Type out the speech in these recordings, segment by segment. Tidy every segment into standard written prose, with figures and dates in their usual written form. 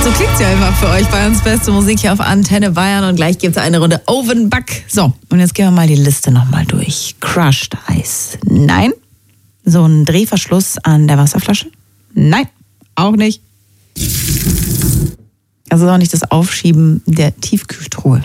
So klingt sie einfach für euch. Bayerns beste Musik hier auf Antenne Bayern. Und gleich gibt es eine Runde Ovenback. So, und jetzt gehen wir mal die Liste nochmal durch. Crushed Eis. Nein. So ein Drehverschluss an der Wasserflasche. Nein, auch nicht. Also auch nicht das Aufschieben der Tiefkühltruhe.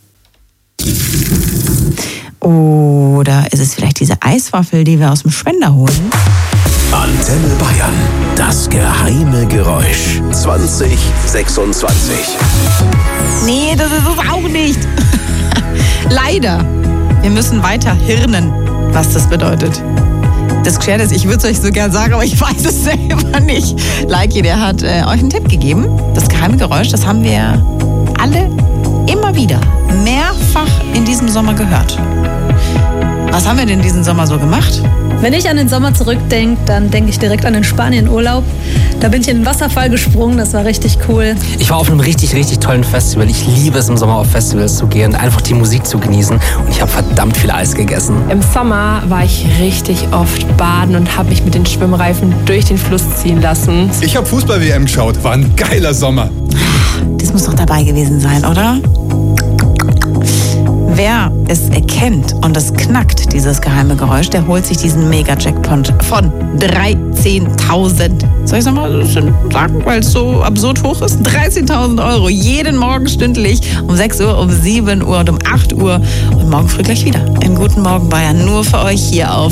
Oder ist es vielleicht diese Eiswaffel, die wir aus dem Spender holen? Antenne Bayern. Das geheime Geräusch. 2026. Nee, das ist es auch nicht. Leider. Wir müssen weiter hirnen, was das bedeutet. Das Gescherte ist, ich würde es euch so gern sagen, aber ich weiß es selber nicht. Likey, der hat euch einen Tipp gegeben. Das geheime Geräusch, das haben wir alle immer wieder mehrfach in diesem Sommer gehört. Was haben wir denn diesen Sommer so gemacht? Wenn ich an den Sommer zurückdenke, dann denke ich direkt an den Spanien-Urlaub. Da bin ich in den Wasserfall gesprungen, das war richtig cool. Ich war auf einem richtig, richtig tollen Festival. Ich liebe es, im Sommer auf Festivals zu gehen und einfach die Musik zu genießen. Und ich habe verdammt viel Eis gegessen. Im Sommer war ich richtig oft baden und habe mich mit den Schwimmreifen durch den Fluss ziehen lassen. Ich habe Fußball-WM geschaut. War ein geiler Sommer. Das muss doch dabei gewesen sein, oder? Wer es erkennt und es knackt, dieses geheime Geräusch, der holt sich diesen Mega-Jackpot von 13.000. Soll ich es nochmal sagen, weil es so absurd hoch ist? 13.000 Euro. Jeden Morgen stündlich um 6 Uhr, um 7 Uhr und um 8 Uhr. Und morgen früh gleich wieder. Im Guten Morgen Bayern. Nur für euch hier auf